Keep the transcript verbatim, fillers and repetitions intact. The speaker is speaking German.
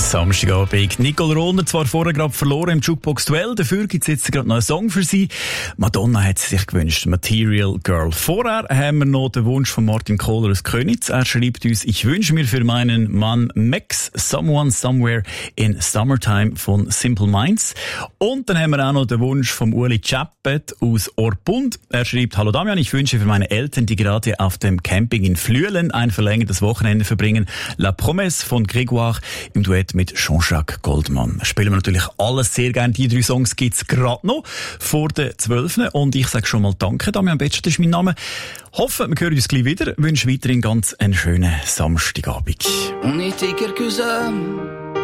Samstagabend. Nicole Rohner zwar vorher gerade verloren im Jukebox-Duell, dafür gibt es jetzt gerade noch einen Song für sie. Madonna hat sie sich gewünscht, Material Girl. Vorher haben wir noch den Wunsch von Martin Kohler aus Königs. Er schreibt uns, ich wünsche mir für meinen Mann Max Someone Somewhere in Summertime von Simple Minds. Und dann haben wir auch noch den Wunsch von Uli Chappet aus Orpund. Er schreibt, hallo Damian, ich wünsche für meine Eltern, die gerade auf dem Camping in Flüelen ein verlängertes Wochenende verbringen, La Promesse von Grégoire im Duett mit Jean-Jacques Goldman. Spielen wir natürlich alles sehr gerne. Die drei Songs gibt's gerade noch vor der zwölften Und ich sage schon mal Danke, Damian Betsch, das ist mein Name. Hoffe, wir hören uns gleich wieder. Wünsche weiterhin ganz einen schönen Samstagabend. On était quelques hommes